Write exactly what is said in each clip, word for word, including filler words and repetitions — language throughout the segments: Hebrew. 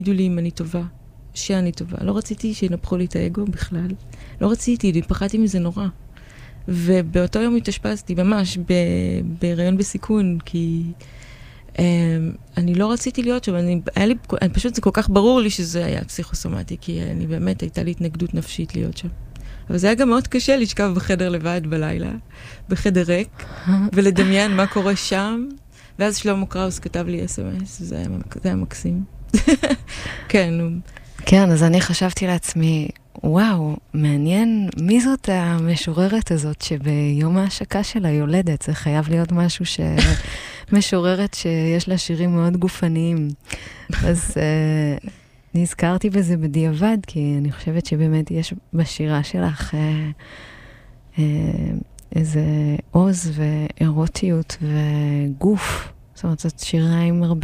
ידעו לי אם אני טובה, שאני טובה. לא רציתי שינפחו לי את האגו בכלל. לא רציתי, פחדתי מזה נורא. ובאותו יום התאשפזתי ממש בהיריון בסיכון, כי אה, אני לא רציתי להיות שם. אני, היה לי, אני פשוט, זה כל כך ברור לי שזה היה פסיכוסומטי, כי אני באמת, הייתה לי התנגדות נפשית להיות שם. אבל זה היה גם מאוד קשה לשכב בחדר לבד בלילה, בחדר ריק, ולדמיין מה קורה שם. ואז שלמה קראוס כתב לי אס אם אס, זה היה, זה היה מקסים. כן, הוא... כן, אז אני חשבתי לעצמי, וואו, מעניין מי זאת המשוררת הזאת שביום ההשקה שלה יולדת. זה חייב להיות משהו שמשוררת שיש לה שירים מאוד גופניים. אז uh, נזכרתי בזה בדיעבד, כי אני חושבת שבאמת יש בשירה שלך uh, uh, איזה עוז ואירוטיות וגוף. זאת אומרת, זאת שירה עם הרבה...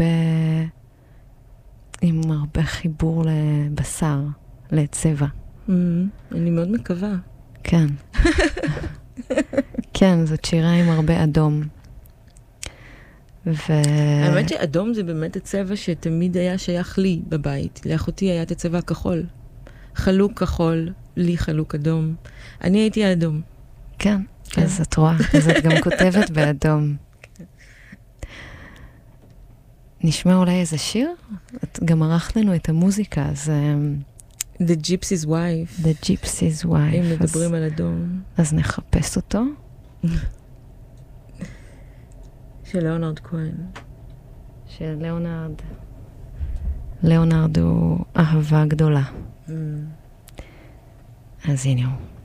עם הרבה חיבור לבשר, לצבע. Mm, אני מאוד מקווה. כן. כן, זאת שירה עם הרבה אדום. ו... האמת שאדום זה באמת הצבע שתמיד היה שייך לי בבית. לאחותי היה את הצבע הכחול. חלוק כחול, לי חלוק אדום. אני הייתי האדום. כן, כן. אז את רואה, אז את גם כותבת באדום. נשמע אולי איזה שיר? את גם ערכת לנו את המוזיקה, אז... The Gypsy's Wife. The Gypsy's Wife. אם מדברים על אדום. אז נחפש אותו. של ליאונרד כהן. של ליאונרד. ליאונרד הוא אהבה גדולה. Mm. אז הנה הוא.